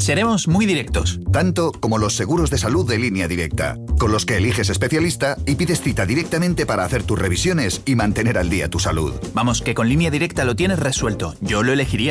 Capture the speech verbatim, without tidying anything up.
Seremos muy directos. Tanto como los seguros de salud de Línea Directa, con los que eliges especialista y pides cita directamente para hacer tus revisiones y mantener al día tu salud. Vamos, que con Línea Directa lo tienes resuelto. Yo lo elegiría.